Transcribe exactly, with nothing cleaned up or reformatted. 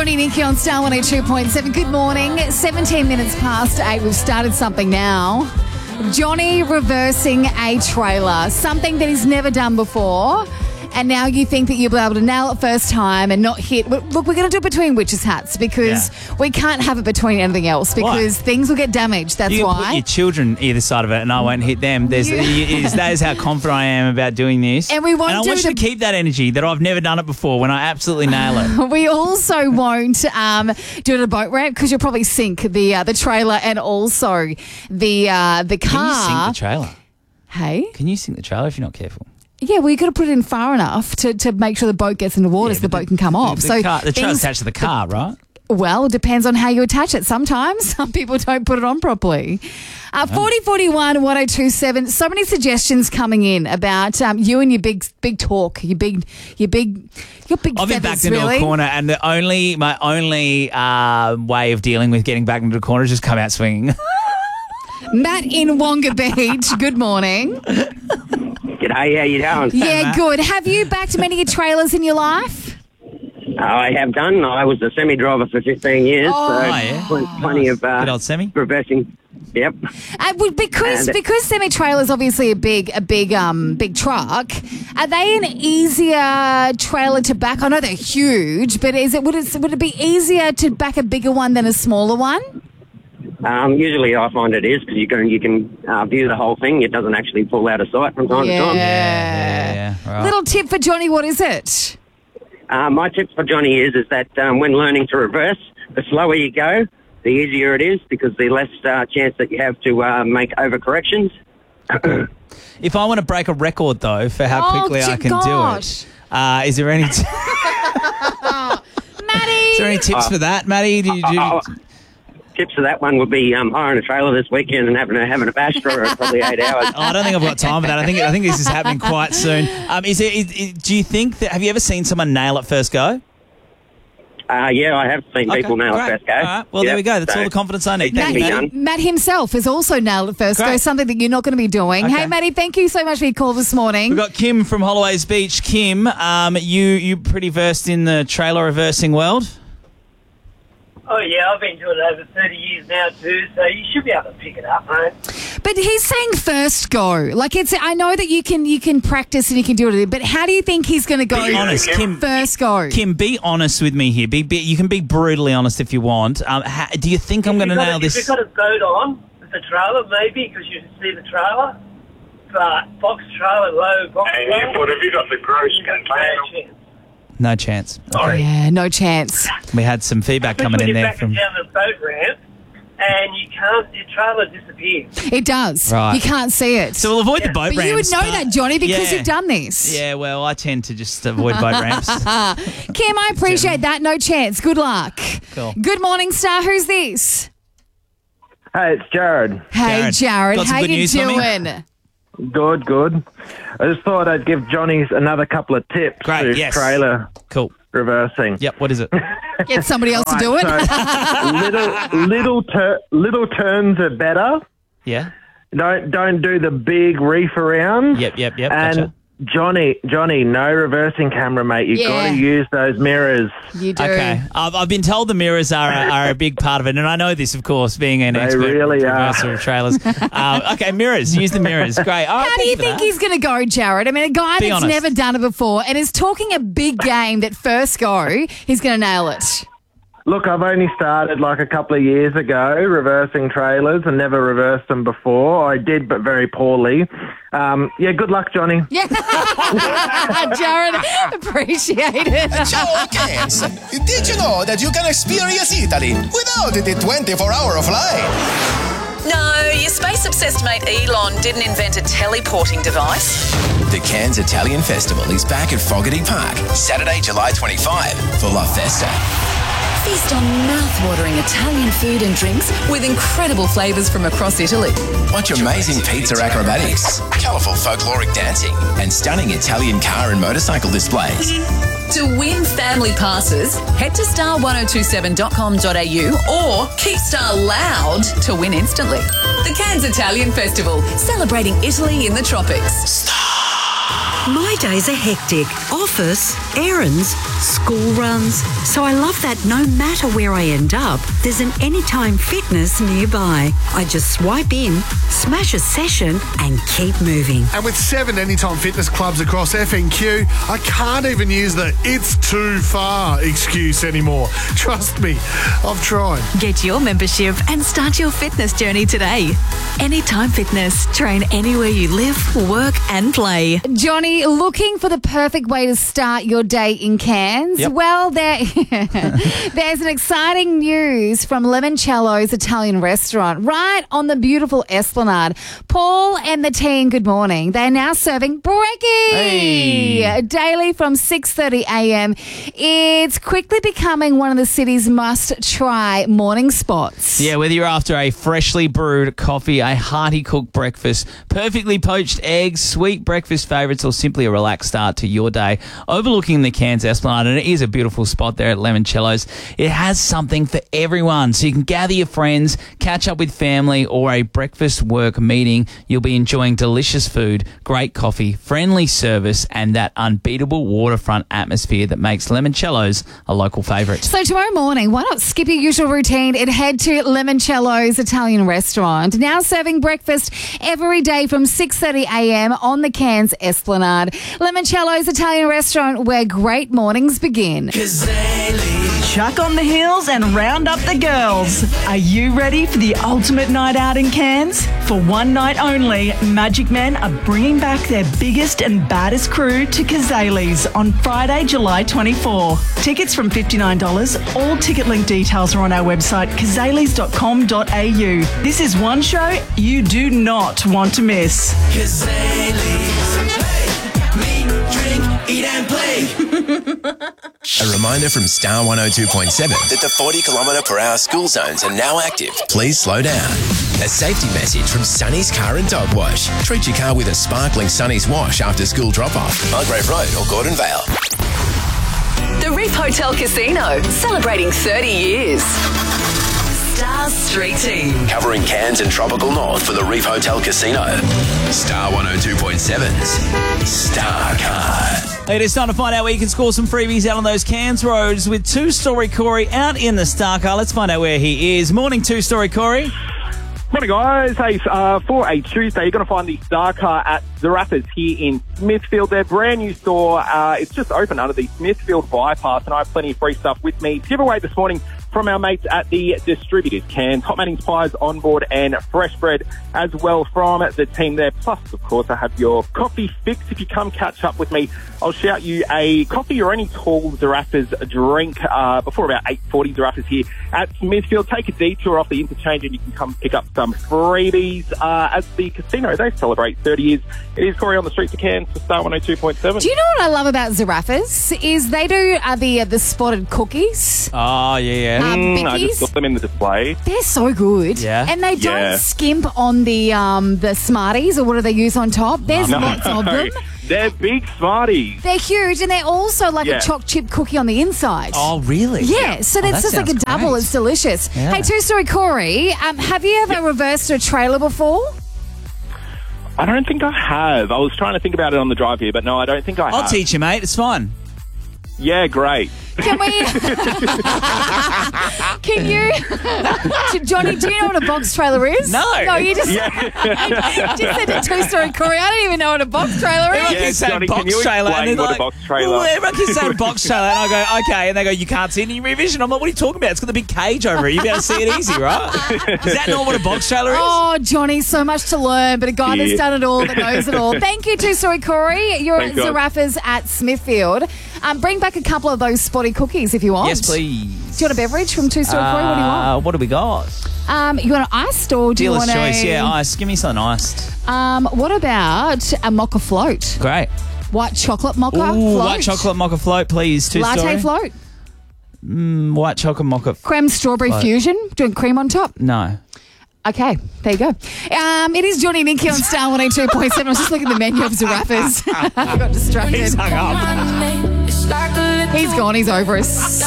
Johnny Nikki on Star one oh two point seven. Good morning. seventeen minutes past eight. We've started something now. Johnny reversing a trailer, something that he's never done before. And now you think that you'll be able to nail it first time and not hit. Look, we're going to do it between witches' hats because yeah. we can't have it between anything else because why? Things will get damaged. That's you why. You put your children either side of it and I won't hit them. There's, You- is, that is how confident I am about doing this. And we won't And I do want you the- to keep that energy that I've never done it before when I absolutely nail it. We also won't um, do it at a boat ramp because you'll probably sink the uh, the trailer and also the uh, the car. Can you sink the trailer? Hey? Can you sink the trailer if you're not careful? Yeah, well, you got to put it in far enough to, to make sure the boat gets in the water Yeah, so the but boat can come off. The, so car, the trailer's things- attached to the car, right? Well, it depends on how you attach it. Sometimes some people don't put it on properly. Uh, forty forty-one, one oh two seven. So many suggestions coming in about um, you and your big big talk, your big, your big, your big. I've been feathers, backed into really. a corner, and the only my only uh, way of dealing with getting back into the corner is just come out swinging. Matt in Wonga Beach. Good morning. G'day, how you doing? Yeah, Matt. good. Have you backed many trailers in your life? I have done. I was a semi-driver for fifteen years, Oh. so Oh, yeah. pl- plenty Nice. of uh, Good old semi. reversing. Yep. Uh, well, because And- because semi trailers obviously a big a big um big truck. Are they an easier trailer to back? I know they're huge, but is it would it would it be easier to back a bigger one than a smaller one? Um, usually I find it is because you can you can uh, view the whole thing. It doesn't actually pull out of sight from time to time. Yeah, yeah, right. Little tip for Johnny. What is it? Uh, my tip for Johnny is is that um, when learning to reverse, the slower you go, the easier it is because the less uh, chance that you have to uh, make overcorrections. If I want to break a record though for how Oh, quickly I gee, can gosh. do it, uh, is there any t- Maddie. is there any tips for that, Matty? Do you, do you- Oh, tips for that one would be um, hiring a trailer this weekend and having a, having a bash for probably eight hours. Oh, I don't think I've got time for that. I think I think this is happening quite soon. Um, is it? Is, is, do you think that? Have you ever seen someone nail it first go? Uh, yeah, I have seen people nail great. it first go. All right. Well, Yep. there we go. That's So- all the confidence I need. Matt- Thank you, be Matty. done. Matt himself has also nailed it first go, Great. something that you're not going to be doing. Okay. Hey, Maddie, thank you so much for your call this morning. We've got Kim from Holloways Beach. Kim, um, you you pretty versed in the trailer reversing world. Oh, yeah, I've been doing it over thirty years now, too, so you should be able to pick it up, mate. But he's saying first go. Like it's, I know that you can you can practice and you can do it, but how do you think he's going to go? Be honest, Kim. First go. Kim, be honest with me here. Be, be you can be brutally honest if you want. Um, ha, do you think I'm going to If you've got nail a- this? If you've got a boat on with the trailer, maybe, because you can see the trailer. But box trailer, low box And trailer. airport, have you got the gross no container? chance. No chance. Sorry. Yeah, no chance. We had some feedback Especially coming in when you're there backing from. down the boat ramp and you can't, your trailer disappears. It does. Right. You can't see it. So we'll avoid the boat but ramps. you would know that, Johnny, because yeah. you've done this. Yeah, well, I tend to just avoid boat ramps. Kim, I appreciate that. No chance. Good luck. Cool. Good morning, Star. Who's this? Hey, it's Jared. Hey, Jared, Jared. got some How good you news for me? doing? Good, good. I just thought I'd give Johnny's another couple of tips Great, for his yes. trailer Cool. reversing. Yep, what is it? Get somebody else to do it. So, little little tur- little turns are better. Yeah. Don't don't do the big reef around. Yep, yep, yep. And Gotcha. Johnny, Johnny, no reversing camera, mate. You've Yeah. got to use those mirrors. You do. Okay, I've, I've been told the mirrors are a, are a big part of it, and I know this, of course, being an They expert really are. reverser of trailers. uh, okay, mirrors. Use the mirrors. Great. All right, How do thank you for think that. he's going to go, Jared? I mean, a guy Be that's honest. never done it before and is talking a big game that first go, he's going to nail it. Look, I've only started like a couple of years ago reversing trailers and never reversed them before. I did, but very poorly. Um, yeah, good luck, Johnny. Yeah. Jared, appreciate it. Ciao kids! Did you know that you can experience Italy without the twenty-four hour flight? No, your space-obsessed mate Elon didn't invent a teleporting device. The Cairns Italian Festival is back at Fogarty Park, Saturday, July twenty-fifth for La Festa. Feast on mouth-watering Italian food and drinks with incredible flavours from across Italy. Watch amazing pizza acrobatics, colourful folkloric dancing, and stunning Italian car and motorcycle displays. To win family passes, head to star ten twenty-seven dot com dot a u or keep Star loud to win instantly. The Cairns Italian Festival, celebrating Italy in the tropics. Star. My days are hectic. Office, errands, school runs. So I love that no matter where I end up, there's an Anytime Fitness nearby. I just swipe in, smash a session and keep moving. And with seven Anytime Fitness clubs across F N Q, I can't even use the "it's too far" excuse anymore. Trust me, I've tried. Get your membership and start your fitness journey today. Anytime Fitness. Train anywhere you live, work and play. Johnny, looking for the perfect way to start your day in Cairns? Yep. Well, there, there's an exciting news from Limoncello's Italian restaurant right on the beautiful Esplanade. Paul and the team, good morning. They're now serving brekkie Hey. daily from six thirty a.m. It's quickly becoming one of the city's must-try morning spots. Yeah, whether you're after a freshly brewed coffee, a hearty cooked breakfast, perfectly poached eggs, sweet breakfast favourites, or simply a relaxed start to your day, overlooking the Cairns Esplanade, and it is a beautiful spot there at Limoncello's. It has something for everyone, so you can gather your friends, catch up with family, or a breakfast work meeting. You'll be enjoying delicious food, great coffee, friendly service, and that unbeatable waterfront atmosphere that makes Limoncello's a local favourite. So tomorrow morning, why not skip your usual routine and head to Limoncello's Italian restaurant, now serving breakfast every day from six thirty a.m. on the Cairns Esplanade. Limoncello's Italian restaurant, where great mornings begin. Chuck on the heels and round up the girls. Are you ready for the ultimate night out in Cairns? For one night only, Magic Men are bringing back their biggest and baddest crew to Kazali's on Friday, July twenty-fourth. Tickets from fifty-nine dollars. All ticket link details are on our website, kazalis dot com dot a u. This is one show you do not want to miss. Eat and play. A reminder from Star one oh two point seven that the forty kilometre per hour school zones are now active. Please slow down. A safety message from Sunny's Car and Dog Wash. Treat your car with a sparkling Sunny's wash after school drop-off. Mulgrave Road or Gordon Vale. The Reef Hotel Casino, celebrating thirty years. Star Street Team. Covering Cairns and Tropical North for the Reef Hotel Casino. Star one oh two point seven's Star Car. It is time to find out where you can score some freebies out on those Cairns roads with two-story Corey out in the Star Car. Let's find out where he is. Morning, two-story Corey. Morning, guys. Hey, uh, for a Tuesday, you're going to find the Star Car at Zarafas here in Smithfield. Their brand new store. Uh, it's just open under the Smithfield bypass, and I have plenty of free stuff with me to give away this morning from our mates at the distributors. Cairns, Hot Manning's Pies on board, and fresh bread as well from the team there. Plus, of course, I have your coffee fix. If you come catch up with me, I'll shout you a coffee or any tall Zarafas drink uh, before about eight forty. Zarafas here at Smithfield. Take a detour off the interchange and you can come pick up some freebies uh, at the casino. They celebrate thirty years. It is Corey on the streets of Cairns for Star one oh two point seven. Do you know what I love about Zarafas? Is they do uh, the uh, the spotted cookies. Oh, yeah, yeah. Um, Mm, I Bickies. just got them in the display. They're so good. Yeah. And they don't Yeah. skimp on the um, the Smarties, or what do they use on top? There's No, lots of them. they're big Smarties. They're huge, and they're also like Yeah. a choc chip cookie on the inside. Oh, really? Yeah, so Oh, that's that just like a sounds double. great. It's delicious. Yeah. Hey, two-story Corey, um, have you ever reversed a trailer before? I don't think I have. I was trying to think about it on the drive here, but no, I don't think I have. I'll teach you, mate. It's fun. Yeah, great. Can we? Can you, Johnny? Do you know what a box trailer is? No. No, you just, Yeah. you just said a two-story Corey. I don't even know what a box trailer is. Everyone Yeah, keeps saying Johnny, box can you trailer, and explain they're what a like, box trailer- well, everyone keeps saying box trailer, and I go, okay, and they go, you can't see any revision. I'm like, what are you talking about? It's got the big cage over it. You better see it easy, right? Is that not what a box trailer is? Oh, Johnny, so much to learn, but a guy that's Yeah. done it all, that knows it all. Thank you, two-story Corey. You're Thank at God. Zarafas at Smithfield. Um, bring back a couple of those spotty cookies if you want. Yes, please. Do you want a beverage from two-story Corey? What do you want? Uh, what do we got? Um, you want an iced or do Dealer's you want choice, a... yeah, ice. Give me something iced. Um, what about a mocha float? Great. White chocolate mocha Ooh, float? white chocolate mocha float, please. Two Latte story. float? Mm, white chocolate mocha. Creme strawberry Float. fusion? Doing cream on top? No. Okay, there you go. Um, it is Johnny and Nikki on Star one oh two point seven. I was just looking at the menu of Zarafas. I got distracted. He's hung up. He's gone. He's over us.